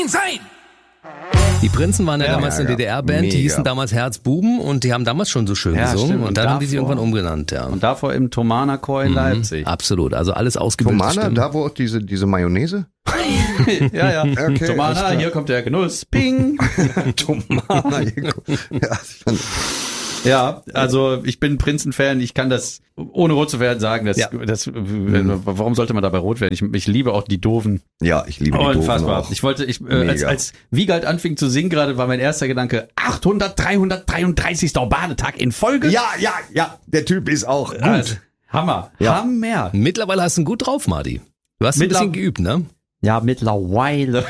sein! Die Prinzen waren ja damals eine DDR-Band, Mega. die hießen damals Herzbuben und die haben damals schon so schön gesungen stimmt. und dann haben die sich davor- irgendwann umgenannt. Ja. Und davor im Thomaner Chor in Leipzig. Absolut, also alles ausgebildete Tomana, Stimmen. da wo auch diese Mayonnaise? Ja. Okay, alles Thomaner, klar. hier kommt der Genuss. Ping! Tomana. Ja, Ja, also ich bin Prinzen-Fan, ich kann das ohne rot zu werden sagen, warum sollte man dabei rot werden? Ich liebe auch die Doofen. ja, ich liebe die Doofen Unfassbar. auch. Ich wollte, Mega. als Wiegald anfing zu singen gerade, war mein erster Gedanke, 333. Badetag in Folge? Ja, der Typ ist auch gut. Also, Hammer. Ja. Hammer. Mittlerweile hast du ihn gut drauf, Marty. Du hast ein bisschen geübt, ne? Ja, mittlerweile.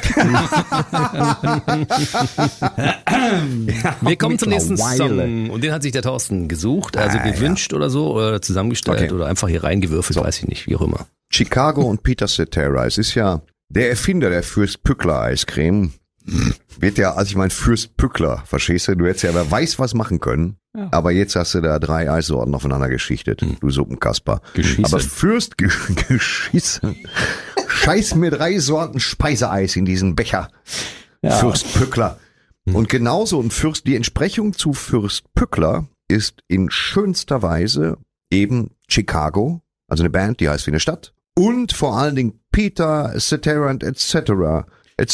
Wir kommen zum nächsten Mittlerweile. Song und den hat sich der Thorsten gesucht, also gewünscht oder so, oder zusammengestellt Okay. oder einfach hier reingewürfelt, weiß ich nicht, wie auch immer. Chicago und Peter Cetera. Es ist ja der Erfinder der Fürst Pückler Eiscreme. Wird ja, also ich meine Fürst Pückler, verstehst du? Du hättest ja wer weiß was machen können. Ja. Aber jetzt hast du da 3 Eissorten aufeinander geschichtet. Du Suppenkasper. Geschissen. Aber Fürst geschissen. Scheiß mir 3 Sorten Speiseeis in diesen Becher. Ja. Fürst Pückler. Und genauso ein Fürst, die Entsprechung zu Fürst Pückler ist in schönster Weise eben Chicago, also eine Band, die heißt wie eine Stadt. Und vor allen Dingen Peter Cetera und etc.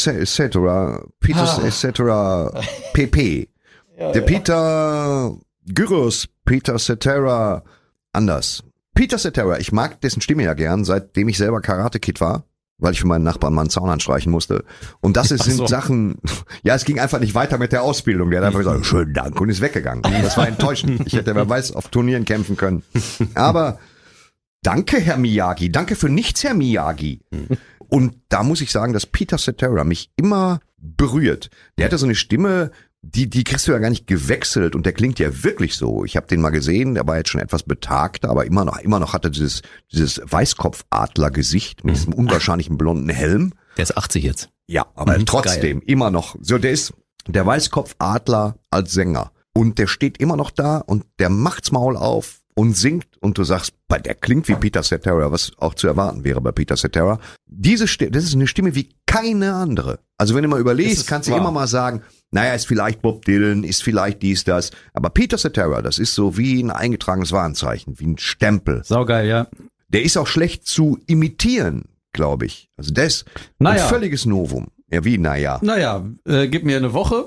Peter etc. PP. Der Peter Gyros, Peter Cetera anders. Peter Cetera, ich mag dessen Stimme ja gern, seitdem ich selber Karate-Kid war, weil ich für meinen Nachbarn mal einen Zaun anstreichen musste. Und das sind Sachen, ja, es ging einfach nicht weiter mit der Ausbildung. Der hat einfach gesagt, schönen Dank und ist weggegangen. Das war enttäuschend. Ich hätte, wer weiß, auf Turnieren kämpfen können. Aber danke, Herr Miyagi. Danke für nichts, Herr Miyagi. Und da muss ich sagen, dass Peter Cetera mich immer berührt. Der hatte so eine Stimme, die kriegst du ja gar nicht gewechselt und der klingt ja wirklich so. Ich habe den mal gesehen, der war jetzt schon etwas betagter, aber immer noch hat er dieses Weißkopfadler-Gesicht mit diesem unwahrscheinlichen blonden Helm. Der ist 80 jetzt. Ja, aber trotzdem immer noch. So, der ist der Weißkopfadler als Sänger und der steht immer noch da und der macht's Maul auf und singt und du sagst, der klingt wie Peter Cetera, was auch zu erwarten wäre bei Peter Cetera. Das ist eine Stimme wie keine andere. Also wenn du mal überlegst, kannst du immer mal sagen, naja, ist vielleicht Bob Dylan, ist vielleicht dies, das. Aber Peter Cetera, das ist so wie ein eingetragenes Warenzeichen, wie ein Stempel. Saugeil, ja. Der ist auch schlecht zu imitieren, glaube ich. Also das ein völliges Novum. Ja, wie, naja. Naja, gib mir eine Woche.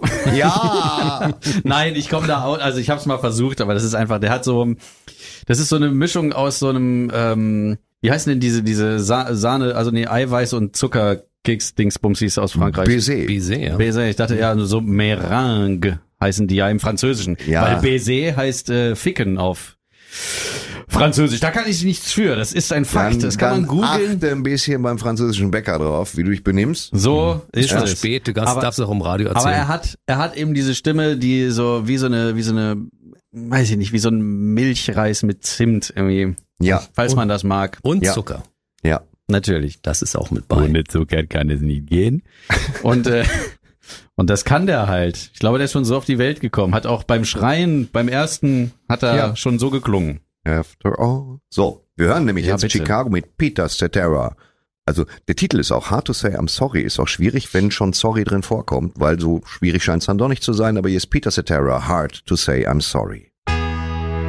Ja. Nein, ich komme da auch, also ich habe es mal versucht, aber das ist einfach, das ist so eine Mischung aus so einem, wie heißen denn diese Sahne, also nee, Eiweiß und Zuckerkeks-Dingsbumsis aus Frankreich? Baiser. Ja. Baiser, ich dachte ja, so Meringue heißen die ja im Französischen. Ja. Weil Baiser heißt Ficken auf Französisch. Da kann ich nichts für. Das ist ein Fakt. Das kann man googeln. Achte ein bisschen beim französischen Bäcker drauf, wie du dich benimmst. So ist Schon es. spät, du darfst auch im Radio Aber erzählen. er hat eben diese Stimme, die so wie so eine, weiß ich nicht, wie so ein Milchreis mit Zimt irgendwie. Ja. Falls man das mag. Und Ja. Zucker. Ja. Natürlich. Das ist auch mit bei. Ohne Zucker kann es nicht gehen. Und das kann der halt. Ich glaube, der ist schon so auf die Welt gekommen. Hat auch beim Schreien, beim ersten, hat er schon so geklungen. After all. So, wir hören nämlich Ja, jetzt bitte. Chicago mit Peter Cetera. Also der Titel ist auch Hard to Say I'm Sorry, ist auch schwierig, wenn schon Sorry drin vorkommt, weil so schwierig scheint es dann doch nicht zu sein, aber hier ist Peter Cetera, Hard to Say I'm Sorry.